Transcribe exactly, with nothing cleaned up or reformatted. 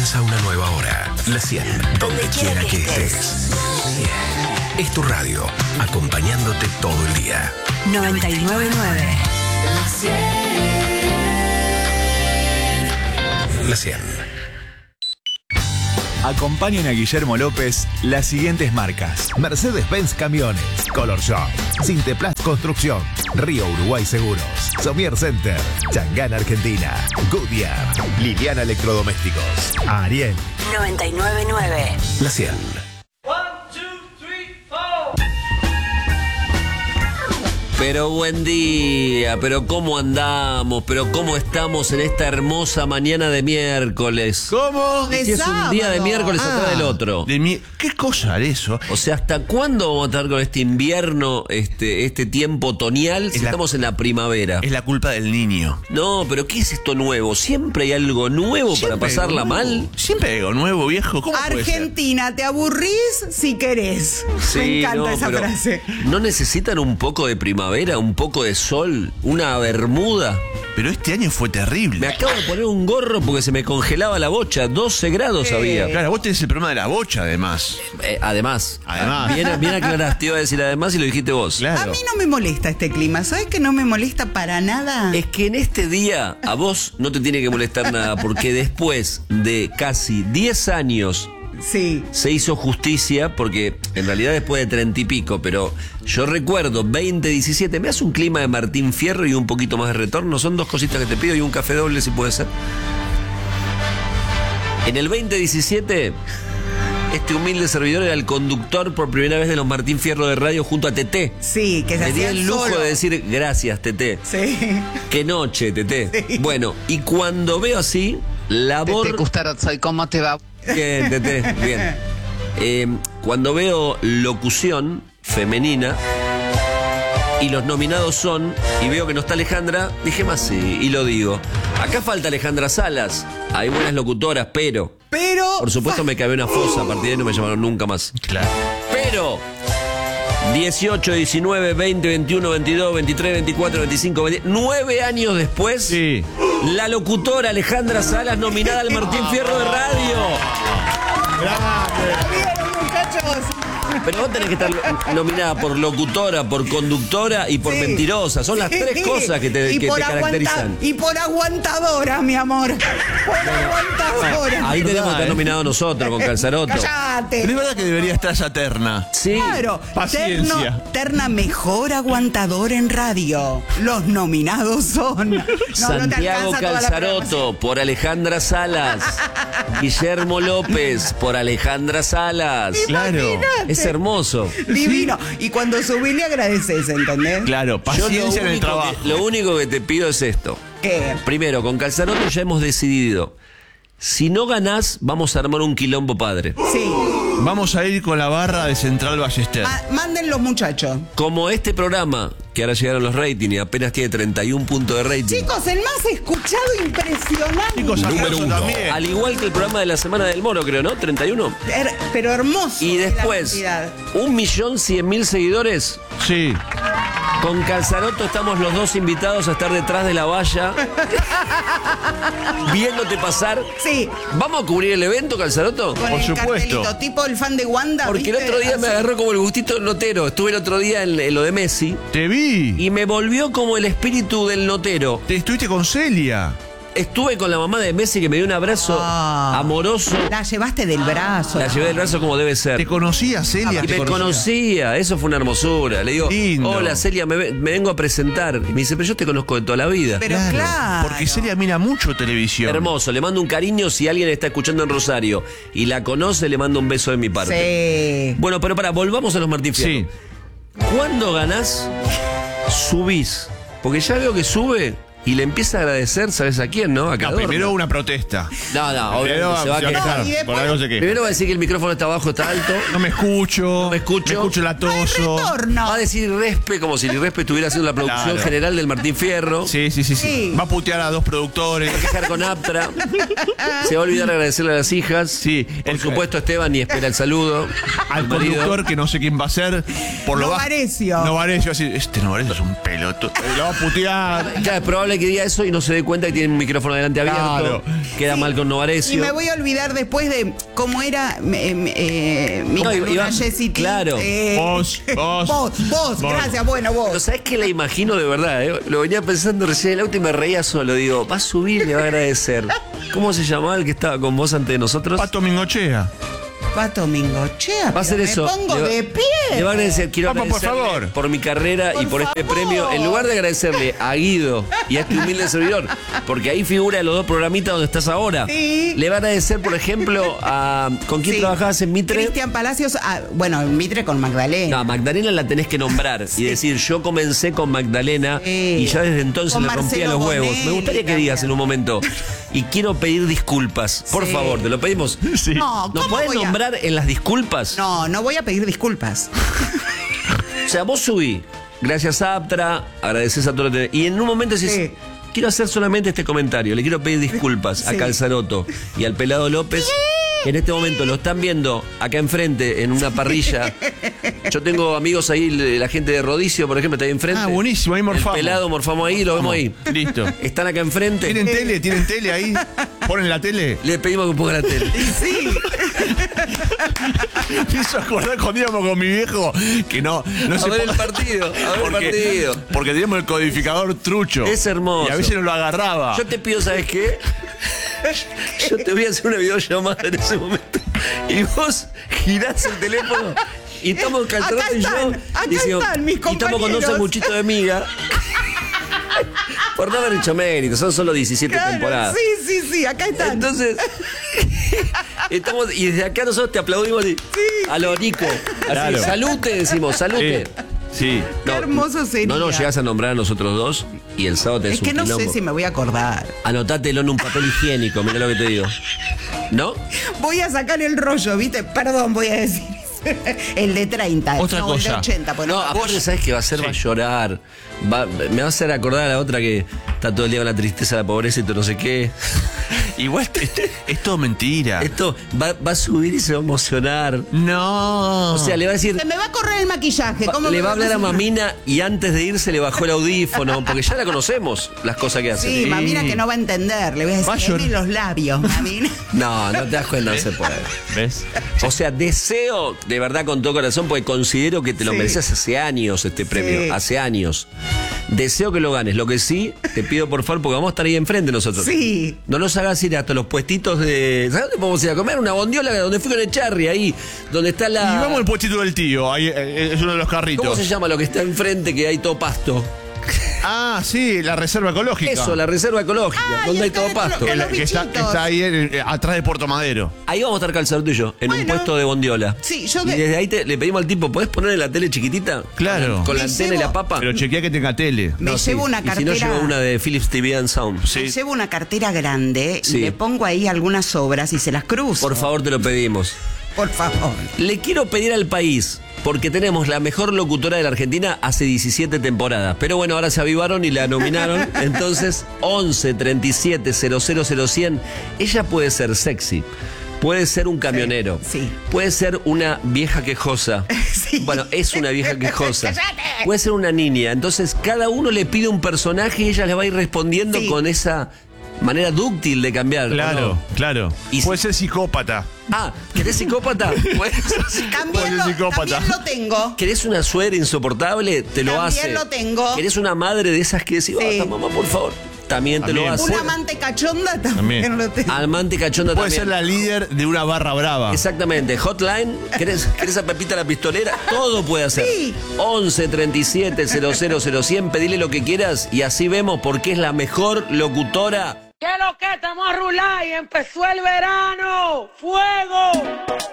Comienza una nueva hora. La cien, donde quiera que estés. Es tu radio, acompañándote todo el día. noventa y nueve punto nueve. La cien. La cien. Acompañan a Guillermo López las siguientes marcas: Mercedes-Benz Camiones, Color Shop, Sinteplast Construcción, Río Uruguay Seguros, Somier Center, Changán Argentina, Goodyear, Liliana Electrodomésticos, Ariel. noventa y nueve punto nueve. La cien. Pero buen día, pero cómo andamos, pero cómo estamos en esta hermosa mañana de miércoles. ¿Cómo? Si es un día de miércoles Ah, atrás del otro. De mi... ¿Qué cosa era eso? O sea, ¿hasta cuándo vamos a estar con este invierno, este, este tiempo otoñal, si Es la- estamos en la primavera? Es la culpa del niño. No, pero ¿qué es esto nuevo? ¿Siempre hay algo nuevo Siempre para pasarla algo nuevo. mal? Siempre hay algo nuevo, viejo. ¿Cómo puede ser? Argentina, te aburrís si querés. Sí, Me encanta no, esa pero frase. ¿no necesitan un poco de primavera, un poco de sol, una bermuda? Pero este año fue terrible. Me acabo de poner un gorro porque se me congelaba la bocha, doce grados había. Claro, vos tenés el problema de la bocha, además. Eh, además, Además. Bien, bien aclaraste, te iba a decir además y lo dijiste vos. Claro. A mí no me molesta este clima. ¿Sabes que no me molesta para nada? Es que en este día a vos no te tiene que molestar nada, porque después de casi diez años Sí. se hizo justicia, porque en realidad después de treinta y pico, pero yo recuerdo veinte diecisiete, me hace un clima de Martín Fierro y un poquito más de retorno, son dos cositas que te pido y un café doble si puede ser. En el veinte diecisiete, este humilde servidor era el conductor por primera vez de los Martín Fierro de radio junto a Teté. Sí, que se Me di hacía el lujo solo. de decir gracias, Teté. Sí. Qué noche, Teté. Sí. Bueno, y cuando veo así, labor... Tete Custarozzoy, ¿cómo te va? Bien, Teté, bien. Eh, cuando veo locución femenina y los nominados son, y veo que no está Alejandra, dije más sí, y lo digo. Acá falta Alejandra Salas, hay buenas locutoras, pero... Pero. Por supuesto me cabé una fosa, a partir de ahí no me llamaron nunca más. Claro. Pero dieciocho, diecinueve, veinte, veintiuno, veintidós, veintitrés, veinticuatro, veinticinco, veinte, nueve años después, Sí. la locutora Alejandra Salas nominada al Martín Fierro de Radio. ¿Vieron, muchachos? Pero vos tenés que estar nominada por locutora, por conductora y por Sí. mentirosa. Son las Sí. tres cosas que te, Y que por te aguanta- caracterizan. Y por aguantadora, mi amor. Por aguantadora. Ahí tenemos que estar ¿eh? nominados nosotros con Calzaroto. Cállate. Pero es verdad que debería estar esa terna. Sí. Claro, Paciencia. terno- terna mejor aguantador en radio. Los nominados son No, no te Santiago alcanza toda la Calzaroto por Alejandra Salas. Guillermo López por Alejandra Salas. Claro. Imagínate. Es hermoso. Divino. Y cuando subís le agradeces, ¿entendés? Claro, Yo paciencia lo en el único trabajo. que- lo único que te pido es esto. ¿Qué? Primero, con Calzaroto ya hemos decidido. Si no ganás, vamos a armar un quilombo padre. Sí. Vamos a ir con la barra de Central Ballester. Ma- manden los muchachos. Como este programa, que ahora llegaron los ratings y apenas tiene treinta y un puntos de rating. Chicos, el más escuchado impresionante. Chicos, Número aplauso uno. también. Al igual que el programa de la Semana del Moro, creo, ¿no? treinta y uno. Her- pero hermoso. Y la después, cantidad. un millón cien mil seguidores. Sí. Con Calzaroto estamos los dos invitados a estar detrás de la valla, viéndote pasar. Sí. ¿Vamos a cubrir el evento, Calzaroto? Con Por el supuesto. cartelito, tipo el fan de Wanda. Porque el ¿viste? otro día me Así. agarró como el gustito del notero. Estuve el otro día en, en lo de Messi Te vi. y me volvió como el espíritu del notero. Te estuviste con Celia. Estuve con la mamá de Messi que me dio un abrazo Ah. amoroso. La llevaste del brazo. La llevé del brazo como debe Te ser. conocía Celia. Y te me conocía, eso fue una hermosura. Le digo, Lindo. hola Celia, me, ve- me vengo a presentar. Y me dice, pero yo te conozco de toda la vida. Pero claro. Porque Celia mira mucho televisión. Hermoso, le mando un cariño. Si alguien está escuchando en Rosario y la conoce, le mando un beso de mi parte. Sí. Bueno, pero para, volvamos a los Martín Fierro. Sí. ¿Cuándo ganás, subís? Porque ya veo que sube y le empieza a agradecer, ¿sabes a quién, no? A No, Cadorna. primero una protesta. No, no, Primero obviamente se va a se va a quejar. quejar. Y después- Por algo se queja. Primero va a decir que el micrófono está bajo, está alto. No me escucho. No me escucho. Me escucho latoso. Retorno. Va a decir Respe como si Respe estuviera haciendo la producción Claro. general del Martín Fierro. Sí, sí, sí, sí, Sí. Va a putear a dos productores. Va a quejar con Aptra. Se va a olvidar agradecerle a las hijas. Sí. Por El- supuesto, Esteban, y espera el saludo. Al El marido. conductor que no sé quién va a ser. Por lo bajo. Novarecio. Novarecio. Así, este Novarecio es un peloto. Lo va a putear. Claro, es probable probable que diga eso y no se dé cuenta que tiene un micrófono delante abierto. Claro. Queda Sí. mal con Novarecio. Y me voy a olvidar después de cómo era eh, eh, mi No, iba- una Jessie T, claro. eh, Vos, vos, vos, vos, vos. gracias, bueno, Pero vos. ¿sabés qué la imagino de verdad? eh? Lo venía pensando recién en el auto y me reía solo. Digo, va a subir y le va a agradecer. ¿Cómo se llamaba el que estaba con vos antes de nosotros? Pato Mingochea. Pato Mingochea, Va a hacer pero eso. me pongo Le va- de pie. Le va a agradecer, quiero Papá, por agradecerle favor. por mi carrera y Por por este favor. premio, en lugar de agradecerle a Guido y a este humilde servidor, porque ahí figura los dos programitas donde estás ahora. Sí. Le va a agradecer, por ejemplo, a ¿con quién Sí. trabajabas en Mitre? Cristian Palacios, ah, bueno, en Mitre con Magdalena. No, Magdalena la tenés que nombrar y decir, yo comencé con Magdalena Sí. y ya desde entonces Con le rompía Marcelo los huevos. Bonelli Me gustaría que digas también. en un momento, y quiero pedir disculpas. Por Sí. favor, te lo pedimos. Sí. No, ¿Nos ¿cómo podés voy a- nombrar en las disculpas? No, no voy a pedir disculpas. O sea, vos subí, gracias a Aptra, agradeces a todo lo que tenés. Y en un momento decís, Sí. quiero hacer solamente este comentario, le quiero pedir disculpas a Sí. Calzaroto y al Pelado López. Que en este momento lo están viendo acá enfrente en una parrilla. Yo tengo amigos ahí, la gente de Rodicio, por ejemplo, está ahí enfrente. Ah, buenísimo, ahí morfamos. El Pelado morfamos ahí, lo vemos ahí. Listo. Están acá enfrente. ¿Tienen tele? ¿Tienen tele ahí? ¿Ponen la tele? Le pedimos que ponga la tele. Sí. Me hizo acordar cuando íbamos con mi viejo que no, no A se ver po- el partido, a ver el porque, partido. porque teníamos el codificador trucho. Es hermoso. Y a veces no lo agarraba. Yo te pido, ¿sabes qué? Yo te voy a hacer una videollamada en ese momento. Y vos girás el teléfono y estamos Calzaroto Acá y yo. están, acá decimos, están mis y estamos con dos compañeros. sanguchitos de miga. Por no haber hecho mérito, son solo diecisiete Claro, temporadas. sí, sí, sí, acá están. Entonces, estamos, y desde acá nosotros te aplaudimos y, a lo Nico. Así, Claro. salute, decimos, salute. Sí. sí. Qué hermoso sería. No nos llegás a nombrar a nosotros dos y el sábado tenés Es que un no sé quilombo. si me voy a acordar. Anotátelo en un papel higiénico, mirá lo que te digo. ¿No? Voy a sacar el rollo, ¿viste? Perdón, voy a decir. El de treinta. Otra no, el cosa. de ochenta. Pues No, no, aparte, ¿sabes qué va a hacer? Va a llorar. Va- me va a hacer acordar a la otra que está todo el día con la tristeza, la pobreza y todo no sé qué. Igual es, es todo mentira. Esto va, va a subir y se va a emocionar. No. O sea, le va a decir. Se me va a correr el maquillaje. ¿Cómo Le me va a hablar a hacer? Mamina y antes de irse le bajó el audífono, porque ya la conocemos, las cosas que hace. Sí, Mamina que no va a entender. Le voy a Va a decir, llorar. "Deme los labios, Mamina". No, no te das cuenta, no se puede. ¿Ves? O sea, deseo de verdad con todo corazón, porque considero que te lo Sí. mereces hace años este premio, Sí. hace años. Deseo que lo ganes. Lo que sí, te pido por favor, porque vamos a estar ahí enfrente nosotros. Sí. No nos hagas ir hasta los puestitos de. ¿Sabes dónde podemos ir a comer? Una bondiola donde fui con el Charry, ahí, donde está Y la. vamos al puestito del tío. Ahí eh, es uno de los carritos. ¿Cómo se llama lo que está enfrente que hay todo pasto? Ah, sí, la reserva ecológica. Eso, la reserva ecológica, Ah, donde y hay está todo de pasto. colo- Que, la- los que está, que bichitos. está ahí en- eh, atrás de Puerto Madero. Ahí vamos a estar Calzaroto y yo, en un Bueno. puesto de bondiola. Sí, yo Y de- desde ahí te- le pedimos al tipo, ¿podés poner la tele chiquitita? Claro. Con la Me antena y llevo- la papa. Pero chequea que tenga tele. Me No, sí. llevo una Y cartera. si no, llevo una de Philips T V and Sound. Sí. Me llevo una cartera grande Sí. y le pongo ahí algunas obras y se las cruzo. Por favor, te lo pedimos. Por favor. Le quiero pedir al país, porque tenemos la mejor locutora de la Argentina hace diecisiete temporadas. Pero bueno, ahora se avivaron y la nominaron. Entonces, once treinta y siete cero cero cero cien. Ella puede ser sexy. Puede ser un camionero. sí. Puede ser una vieja quejosa. Sí. Bueno, es una vieja quejosa. ¡Cállate! Puede ser una niña. Entonces, cada uno le pide un personaje y ella le va a ir respondiendo Sí. con esa manera dúctil de cambiar. ¿o Claro, no? claro. Y Puede si- ser psicópata. Ah, ¿querés psicópata? Puede ser psicópata. También lo, psicópata. también lo tengo. ¿Querés una suegra insoportable? Te lo También hace. lo tengo. ¿Querés una madre de esas que decís, Sí. basta, mamá, por favor? También te También. lo hace. Una amante cachonda también, También. lo tengo. Amante cachonda Puede también. ser la líder de una barra brava. Exactamente. Hotline. ¿Querés, ¿Querés a Pepita la pistolera? Todo puede hacer. Sí. once treinta y siete cero cero cero cien. Pedile lo que quieras y así vemos por qué es la mejor locutora. ¿Qué lo que estamos a rular y empezó el verano? ¡Fuego!